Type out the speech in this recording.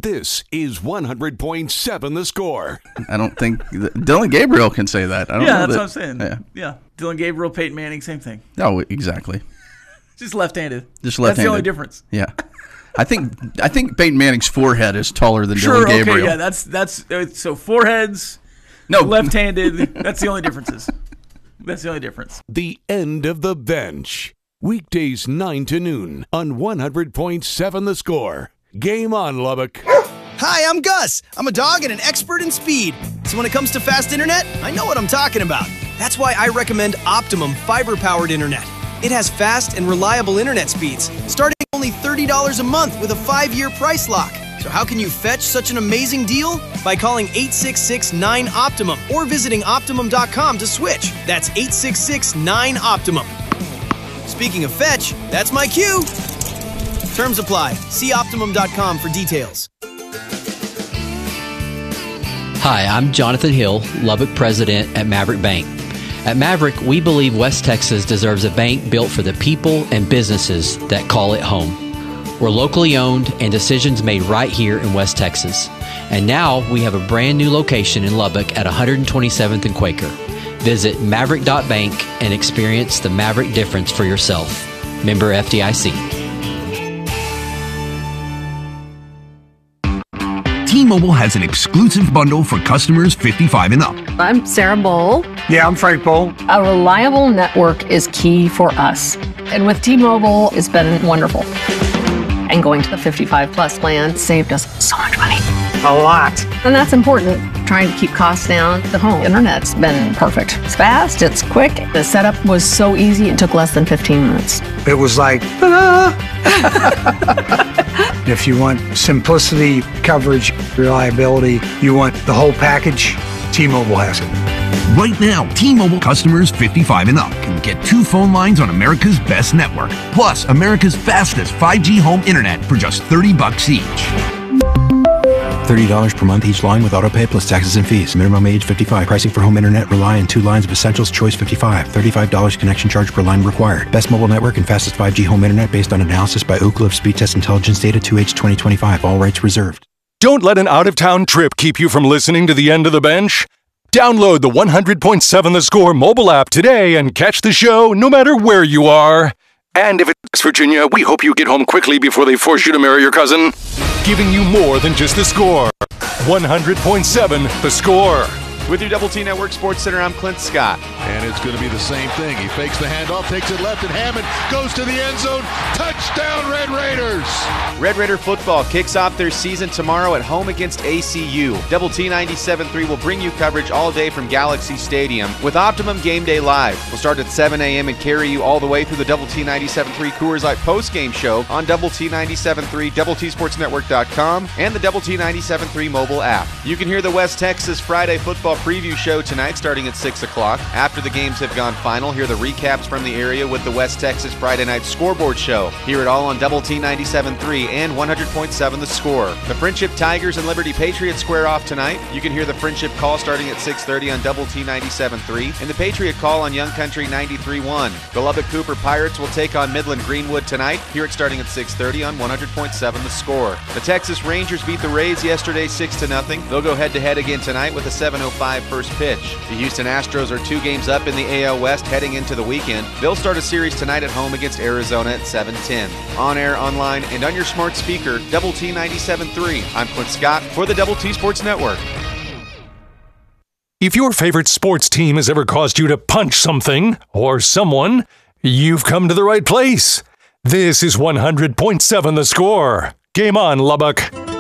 This is 100.7 The Score. I don't think Dylan Gabriel can say that. I don't know that's what I'm saying. Yeah. Dylan Gabriel, Peyton Manning, same thing. Oh, exactly. Just left-handed. Just left-handed. That's the only difference. Yeah. I think Peyton Manning's forehead is taller than Dylan Gabriel. Okay, yeah, that's so foreheads, left-handed, that's the only differences. That's the only difference. The End of the Bench. Weekdays 9 to noon on 100.7 The Score. Game on, Lubbock. Hi, I'm Gus. I'm a dog and an expert in speed. So when it comes to fast internet, I know what I'm talking about. That's why I recommend Optimum fiber-powered internet. It has fast and reliable internet speeds, starting at only $30 a month with a 5-year price lock. So how can you fetch such an amazing deal? By calling 866-9-OPTIMUM or visiting Optimum.com to switch. That's 866-9-OPTIMUM. Speaking of fetch, that's my cue. Terms apply. See Optimum.com for details. Hi, I'm Jonathan Hill, Lubbock president at Maverick Bank. At Maverick, we believe West Texas deserves a bank built for the people and businesses that call it home. We're locally owned and decisions made right here in West Texas. And now we have a brand new location in Lubbock at 127th and Quaker. Visit maverick.bank and experience the Maverick difference for yourself. Member FDIC. T-Mobile has an exclusive bundle for customers 55 and up. I'm Sarah Bowl. Yeah, I'm Frank Bowl. A reliable network is key for us. And with T-Mobile, it's been wonderful. And going to the 55 plus plan saved us so much money. A lot. And that's important. Trying to keep costs down. The home internet's been perfect. It's fast, it's quick. The setup was so easy, it took less than 15 minutes. It was like, ta-da! If you want simplicity, coverage, reliability, you want the whole package, T-Mobile has it. Right now, T-Mobile customers 55 and up can get 2 phone lines on America's best network, plus America's fastest 5G home internet for just $30 each. $30 per month each line with autopay plus taxes and fees. Minimum age 55. Pricing for home internet rely on 2 lines of Essentials Choice 55. $35 connection charge per line required. Best mobile network and fastest 5G home internet based on analysis by Ookla of Speed Test Intelligence data 2H 2025. All rights reserved. Don't let an out-of-town trip keep you from listening to The End of the Bench. Download the 100.7 The Score mobile app today and catch the show no matter where you are. And if it's Virginia, we hope you get home quickly before they force you to marry your cousin. Giving you more than just the score. 100.7 The Score. With your Double T Network Sports Center, I'm Clint Scott. And it's going to be the same thing. He fakes the handoff, takes it left, and Hammond goes to the end zone. Touchdown, Red Raiders! Red Raider football kicks off their season tomorrow at home against ACU. Double T 97.3 will bring you coverage all day from Galaxy Stadium with Optimum Game Day Live. We'll start at 7 a.m. and carry you all the way through the Double T 97.3 Coors Light postgame show on Double T 97.3, DoubleTSportsNetwork.com, and the Double T 97.3 mobile app. You can hear the West Texas Friday football preview show tonight starting at 6 o'clock. After the games have gone final, hear the recaps from the area with the West Texas Friday Night Scoreboard Show. Hear it all on Double T 97.3 and 100.7 The Score. The Friendship Tigers and Liberty Patriots square off tonight. You can hear the Friendship Call starting at 6:30 on Double T 97.3 and the Patriot Call on Young Country 93.1. The Lubbock Cooper Pirates will take on Midland Greenwood tonight. Hear it starting at 6:30 on 100.7 The Score. The Texas Rangers beat the Rays yesterday 6-0. They'll go head-to-head again tonight with a 7:05 first pitch. The Houston Astros are 2 games up in the AL West heading into the weekend. They'll start a series tonight at home against Arizona at 7:10. On air, online, and on your smart speaker, Double T 97.3. I'm Clint Scott for the Double T Sports Network. If your favorite sports team has ever caused you to punch something or someone, you've come to the right place. This is 100.7 The Score. Game on, Lubbock.